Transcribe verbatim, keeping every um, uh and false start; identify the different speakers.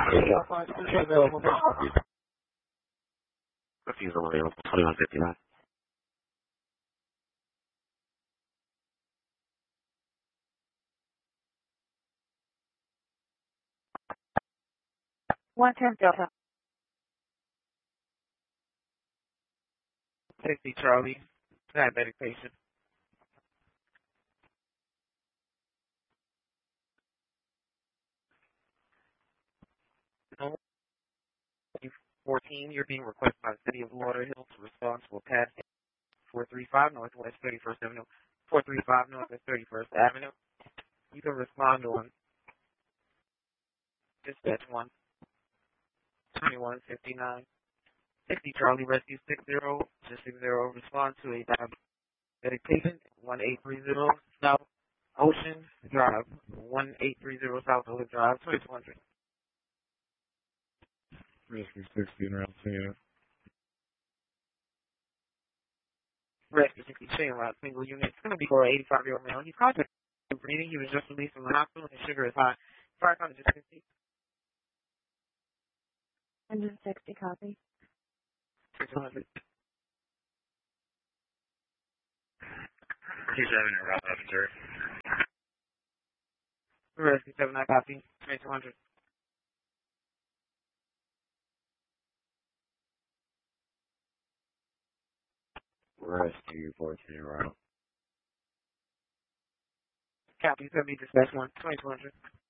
Speaker 1: available. Refusal available, twenty-one fifty-nine.
Speaker 2: one ten Delta.
Speaker 3: sixty Charlie, diabetic patient. fourteen, you're being requested by the City of Lauderhill to respond to a pad four thirty-five Northwest thirty-first Avenue, four thirty-five Northwest thirty-first Avenue. You can respond on dispatch one, twenty-one fifty-nine. sixty Charlie Rescue six zero, just six zero, respond to a diabetic patient, one eight three zero South Ocean Drive, one eight three zero South Ocean Drive, twenty-two hundred.
Speaker 4: Rescue sixty around ten.
Speaker 3: Rescue sixty chain route, single unit. It's going to be for an eighty-five-year-old male. He's contact breathing. He was just released from the hospital. His sugar is high. five hundred sixty.
Speaker 2: one hundred sixty copy.
Speaker 3: two hundred.
Speaker 1: He's having a route officer.
Speaker 3: Rescue seven nine copy. twenty-two hundred.
Speaker 1: Rescue fourteen route.
Speaker 3: Copy seventy dispatch one, twenty-two hundred.